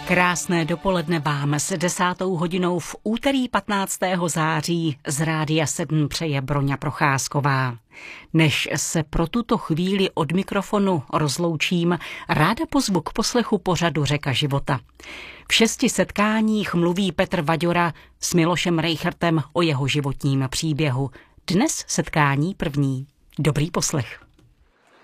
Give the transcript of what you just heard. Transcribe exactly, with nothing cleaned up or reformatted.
Krásné dopoledne vám s desátou hodinou v úterý patnáctého září z Rádia sedm přeje Broňa Procházková. Než se pro tuto chvíli od mikrofonu rozloučím, ráda pozvu k poslechu pořadu Řeka života. V šesti setkáních mluví Petr Vaďora s Milošem Rejchrtem o jeho životním příběhu. Dnes setkání první. Dobrý poslech.